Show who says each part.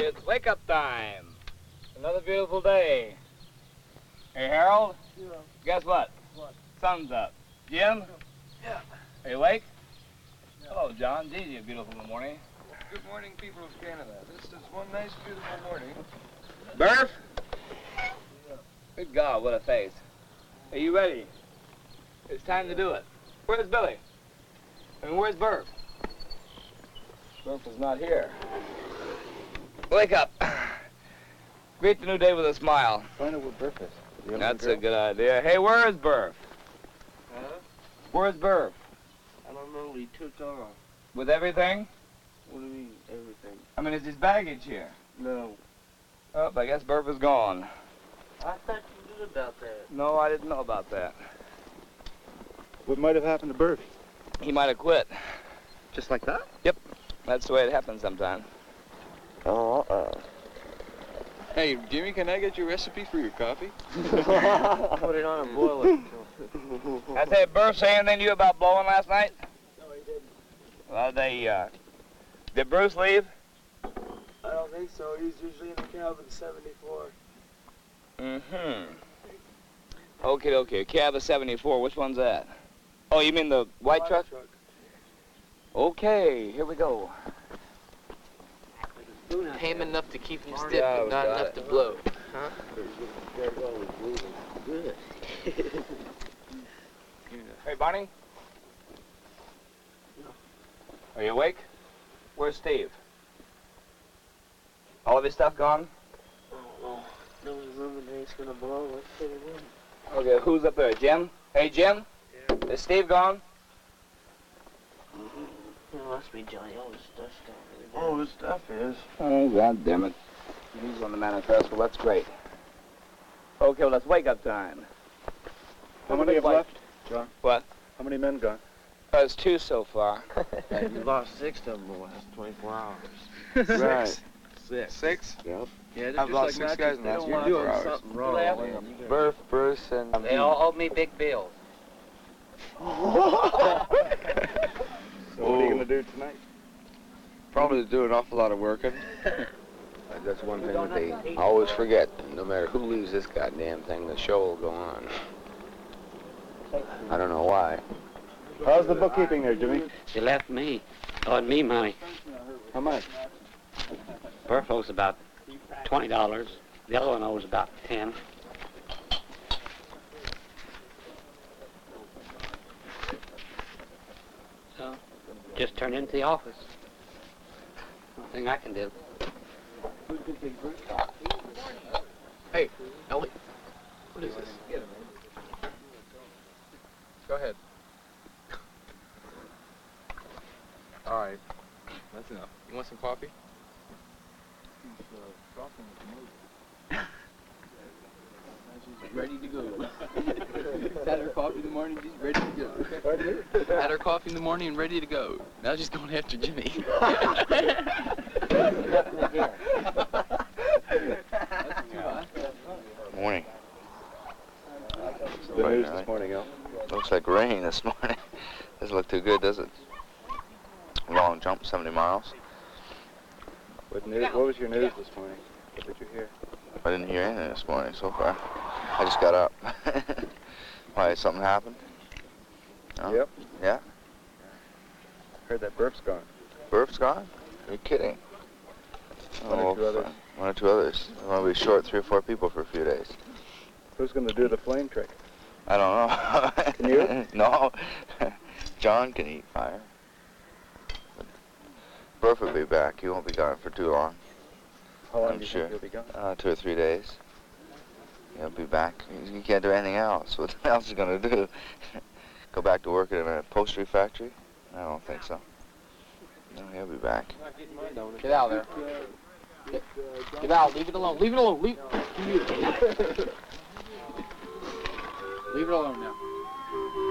Speaker 1: It's wake-up time. Another beautiful day. Hey, Harold?
Speaker 2: Yeah.
Speaker 1: Guess what?
Speaker 2: What?
Speaker 1: Sun's up. Jim?
Speaker 2: Yeah.
Speaker 1: Are you awake?
Speaker 2: Yeah.
Speaker 1: Hello, John. Gee, you're beautiful in the morning.
Speaker 2: Good morning, people of Canada. This is one nice, beautiful morning.
Speaker 1: Burf? Good God, what a face. Are you ready? It's time to do it. Where's Billy? I mean, where's Burf? Burf is not here. Wake up. Greet the new day with a smile.
Speaker 2: Find out what Burf is.
Speaker 1: That's a good idea. Hey, where's Burf?
Speaker 2: Huh?
Speaker 1: Where's Burf?
Speaker 2: I don't know. He took off.
Speaker 1: With everything?
Speaker 2: What do you mean, everything?
Speaker 1: I mean, is his baggage here?
Speaker 2: No.
Speaker 1: Oh, I guess Burf is gone.
Speaker 2: I thought you knew about that.
Speaker 1: No, I didn't know about that.
Speaker 3: What might have happened to Burf?
Speaker 1: He might have quit.
Speaker 3: Just like that?
Speaker 1: Yep. That's the way it happens sometimes.
Speaker 4: Hey, Jimmy, can I get your recipe for your coffee?
Speaker 2: Put it on and boil it.
Speaker 1: I say, Burf say anything to you about blowing last night?
Speaker 2: No, he didn't.
Speaker 1: Well, did Bruce leave?
Speaker 2: I don't think so. He's usually in the cabin 74.
Speaker 1: Mm-hmm. Okay. Cab of 74. Which one's that? Oh, you mean the white truck? Okay, here we go.
Speaker 5: Pay him enough to keep him stiff,
Speaker 1: Yeah,
Speaker 5: but not
Speaker 1: got
Speaker 5: enough
Speaker 1: it.
Speaker 5: to blow. Huh?
Speaker 2: Good.
Speaker 1: Hey, Barney? Are you awake? Where's Steve? All of his stuff gone?
Speaker 2: Oh, no, remember that he's gonna blow. Let's put it in.
Speaker 1: Okay, who's up there? Jim? Hey, Jim?
Speaker 2: Yeah.
Speaker 1: Is Steve gone?
Speaker 2: It must be Johnny. All his stuff's gone. Oh, his stuff is.
Speaker 1: Oh, God damn it. He's on the manifest. Well, that's great. Okay, well, let's wake up time.
Speaker 3: How many have left, John?
Speaker 1: What?
Speaker 3: How many men gone?
Speaker 1: There's 2 so far.
Speaker 2: You lost 6 of them in the last 24 hours.
Speaker 4: Right.
Speaker 2: 6.
Speaker 4: 6?
Speaker 2: Yep.
Speaker 4: Yeah,
Speaker 2: I've
Speaker 4: just
Speaker 2: lost
Speaker 4: like
Speaker 2: 6
Speaker 4: guys in the last 24 hours.
Speaker 2: Something wrong.
Speaker 4: Burf, Bruce, and...
Speaker 5: They all owe me big bills.
Speaker 3: So what are you going to do tonight?
Speaker 4: Probably do an awful lot of working.
Speaker 6: That's one thing that they always forget. No matter who leaves this goddamn thing, the show will go on. I don't know why.
Speaker 3: How's the bookkeeping there, Jimmy?
Speaker 7: She left me, owed me money.
Speaker 3: How much?
Speaker 7: Burf owes about $20. The other one owes about 10. So, just turn into the office. Nothing I can do.
Speaker 5: Hey, Ellie. What is this?
Speaker 4: Go ahead. All right. That's enough. You want some coffee?
Speaker 5: Ready to go. Had her coffee in the morning, she's ready to go. Had her coffee in the morning and ready to go. Now she's going after Jimmy.
Speaker 6: Morning.
Speaker 3: The news this morning, Al.
Speaker 6: Looks like rain this morning. Doesn't look too good, does it? Long jump, 70 miles.
Speaker 3: What was your news this morning? What did you hear?
Speaker 6: I didn't hear anything this morning so far. I just got up. Why, something happened? No?
Speaker 3: Yep.
Speaker 6: Yeah?
Speaker 3: Heard that Burf's gone.
Speaker 6: Burf's gone? You're kidding.
Speaker 3: One or two others.
Speaker 6: One or two others. We're going to be short 3 or 4 people for a few days.
Speaker 3: Who's going to do the flame trick?
Speaker 6: I don't know.
Speaker 3: Can you?
Speaker 6: No. John can eat fire. Burf will be back. He won't be gone for too long.
Speaker 3: How long
Speaker 6: I'm
Speaker 3: do you
Speaker 6: sure.
Speaker 3: think he'll be gone?
Speaker 6: 2 or 3 days. He'll be back. He can't do anything else. What else is he going to do? Go back to work in a upholstery factory? I don't think so. No, he'll be back.
Speaker 5: Get out of there. Get out. Leave it alone. Leave it alone. Leave it alone now.